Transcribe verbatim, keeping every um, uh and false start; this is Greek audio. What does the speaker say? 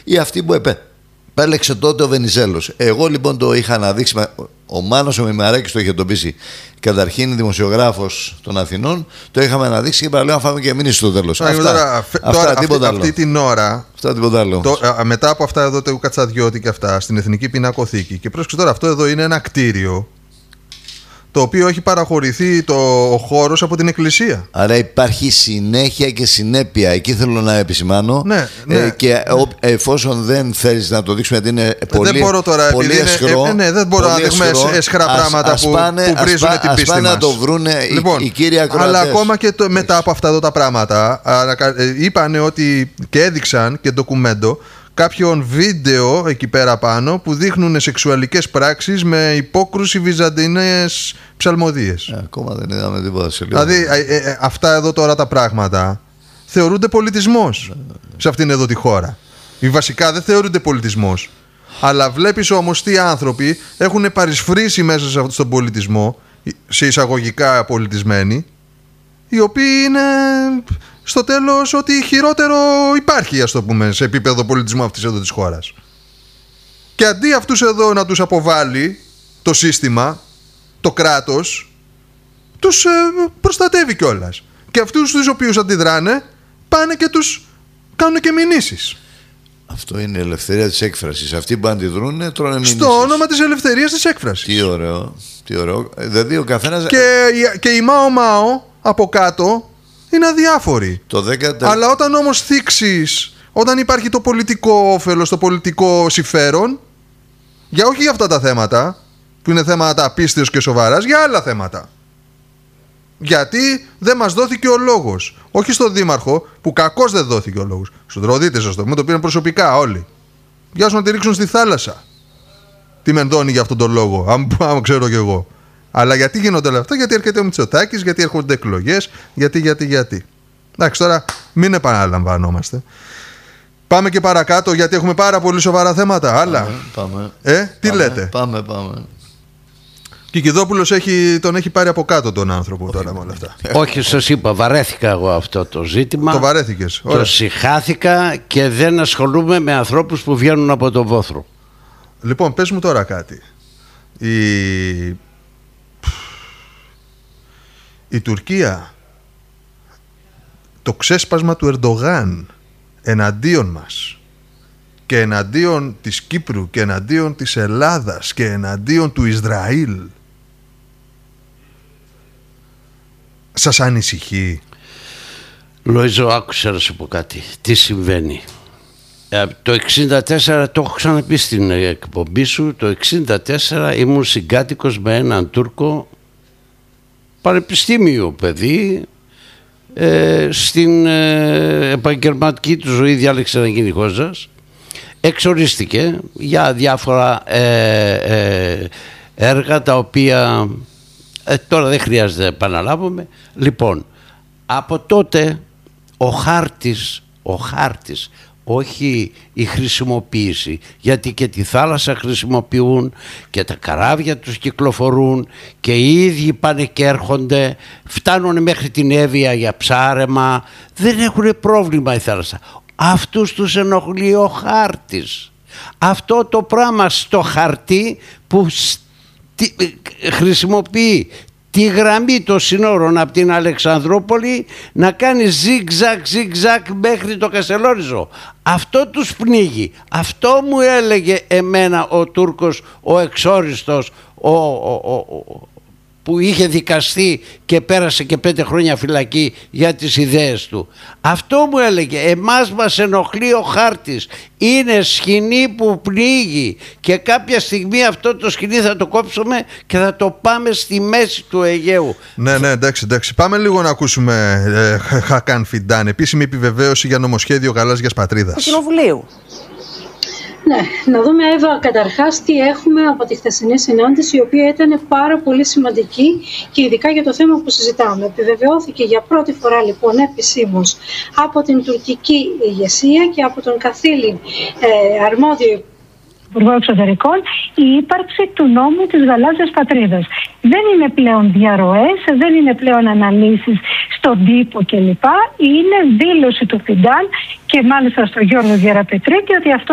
ή αυτή που επέ, επέλεξε τότε ο Βενιζέλος. Εγώ λοιπόν το είχα αναδείξει, ο Μάνος ο Μημαράκης το είχε εντοπίσει, καταρχήν δημοσιογράφος των Αθηνών, το είχαμε αναδείξει και είπα, λέω, φάμε και εμείς στο τέλος. Αυτά, τώρα, αυτά, τώρα, αυτά τίποτα αυτή, άλλο. αυτή την ώρα, αυτά, τίποτα άλλο. Το, α, μετά από αυτά εδώ του Κατσαδιώτη και αυτά, στην Εθνική Πινακοθήκη, και πρόσεξε τώρα, αυτό εδώ είναι ένα κτίριο το οποίο έχει παραχωρηθεί το, ο χώρος από την Εκκλησία. Άρα υπάρχει συνέχεια και συνέπεια. Εκεί θέλω να επισημάνω. Ναι, ναι, ε, και ναι. εφόσον δεν θέλεις να το δείξουμε, γιατί είναι πολύ, δεν μπορώ τώρα, πολύ εσχρό. Ε, ναι, δεν μπορώ να δείχνουμε εσχρά πράγματα ας, που, πάνε, που βρίζουν πά, την πίστη μας. Ας πάνε να το βρούνε λοιπόν, οι, οι κύριοι ακροατές. Αλλά ακόμα και το, μετά από αυτά εδώ τα πράγματα, είπανε ότι και έδειξαν και ντοκουμέντο κάποιον βίντεο εκεί πέρα πάνω που δείχνουν σεξουαλικές πράξεις με υπόκρουση βυζαντινές ψαλμοδίες. Ε, ακόμα δεν είδαμε τίποτα σε λίγο. Δηλαδή ε, ε, αυτά εδώ τώρα τα πράγματα θεωρούνται πολιτισμός ε, σε αυτήν εδώ τη χώρα. Οι βασικά δεν θεωρούνται πολιτισμός. Αλλά βλέπεις όμως τι άνθρωποι έχουν παρισφρήσει μέσα σε αυτόν τον πολιτισμό, σε εισαγωγικά πολιτισμένοι, οι οποίοι είναι στο τέλος ότι χειρότερο υπάρχει, ας το πούμε, σε επίπεδο πολιτισμού αυτής εδώ της χώρας. Και αντί αυτούς εδώ να τους αποβάλει το σύστημα, το κράτος, τους ε, προστατεύει κιόλας. Και αυτούς τους οποίους αντιδράνε πάνε και τους κάνουν και μηνύσεις. Αυτό είναι η ελευθερία της έκφρασης. Αυτοί που αντιδρούν τρώνε μηνύσεις. Στο όνομα της ελευθερίας της έκφρασης. Τι ωραίο, τι ωραίο. Δηλαδή ο καθένας... Και, και η Μάο Μάο από κάτω είναι αδιάφοροι. Το δέκα... Αλλά όταν όμως θίξεις, όταν υπάρχει το πολιτικό όφελος, το πολιτικό συμφέρον, για όχι για αυτά τα θέματα, που είναι θέματα πίστεως και σοβαράς, για άλλα θέματα. Γιατί δεν μας δόθηκε ο λόγος. Όχι στον δήμαρχο, που κακώς δεν δόθηκε ο λόγος. Στον Τροδίτη, σας το πούμε, το πήραν προσωπικά όλοι. Για να τη ρίξουν στη θάλασσα. Τι μενδώνει για αυτόν τον λόγο, αν, αν ξέρω κι εγώ. Αλλά γιατί γίνονται όλα αυτά? Γιατί έρχεται ο Μητσοτάκης, γιατί έρχονται εκλογές, γιατί, γιατί, γιατί. Εντάξει, τώρα μην επαναλαμβανόμαστε. Πάμε και παρακάτω, γιατί έχουμε πάρα πολύ σοβαρά θέματα. Άλλα. Πάμε, πάμε. Ε, τι πάμε, λέτε? Πάμε, πάμε. Κικιδόπουλος έχει, τον έχει πάρει από κάτω τον άνθρωπο τώρα με όλα αυτά. Όχι, σας είπα, βαρέθηκα εγώ αυτό το ζήτημα. Το βαρέθηκες. Το Ωραία. Συχάθηκα και δεν ασχολούμαι με ανθρώπους που βγαίνουν από τον βόθρο. Λοιπόν, πες μου τώρα κάτι. Η, η Τουρκία, το ξέσπασμα του Ερντογάν εναντίον μας και εναντίον της Κύπρου και εναντίον της Ελλάδας και εναντίον του Ισραήλ, σας ανησυχεί? Λοίζο, άκουσα να σου πω κάτι. Τι συμβαίνει? Ε, το εξήντα τέσσερα, το έχω ξαναπεί στην εκπομπή σου, το εξήντα τέσσερα ήμουν συγκάτοικος με έναν Τούρκο, πανεπιστήμιο παιδί, ε, στην ε, επαγγελματική του ζωή διάλεξε να γίνει χώζας. Εξορίστηκε για διάφορα ε, ε, έργα τα οποία ε, τώρα δεν χρειάζεται να επαναλάβουμε. Λοιπόν, από τότε ο χάρτης, ο χάρτης, όχι η χρησιμοποίηση, γιατί και τη θάλασσα χρησιμοποιούν και τα καράβια τους κυκλοφορούν και οι ίδιοι πάνε και έρχονται, φτάνουν μέχρι την Εύβοια για ψάρεμα, δεν έχουν πρόβλημα η θάλασσα. Αυτούς τους ενοχλεί ο χάρτης. Αυτό το πράγμα στο χαρτί που στι, χρησιμοποιεί τη γραμμή των συνόρων από την Αλεξανδρούπολη να κάνει ζιγ-ζακ, ζιγ-ζακ μέχρι το Καστελόριζο. Αυτό τους πνίγει. Αυτό μου έλεγε εμένα ο Τούρκος, ο εξόριστος, ο, ο, ο, ο, που είχε δικαστεί και πέρασε και πέντε χρόνια φυλακή για τις ιδέες του. Αυτό μου έλεγε, εμάς μας ενοχλεί ο χάρτης, είναι σκηνή που πνίγει και κάποια στιγμή αυτό το σκηνή θα το κόψουμε και θα το πάμε στη μέση του Αιγαίου. Ναι, ναι, εντάξει, εντάξει. Πάμε λίγο να ακούσουμε ε, Χακάν Φιντάν, επίσημη επιβεβαίωση για νομοσχέδιο γαλάζιας πατρίδας. Του Κοινοβουλίου. Ναι, να δούμε, Εύα, καταρχάς τι έχουμε από τη χθεσινή συνάντηση, η οποία ήταν πάρα πολύ σημαντική και ειδικά για το θέμα που συζητάμε. Επιβεβαιώθηκε για πρώτη φορά λοιπόν επισήμως από την τουρκική ηγεσία και από τον καθήλυν ε, αρμόδιο Υπουργό Εξωτερικών η ύπαρξη του νόμου της γαλάζιας πατρίδας. Δεν είναι πλέον διαρροές, δεν είναι πλέον αναλύσεις στον τύπο κλπ. Είναι δήλωση του Φιντάν και μάλιστα στο Γιώργο Γεραπετρίτη ότι αυτό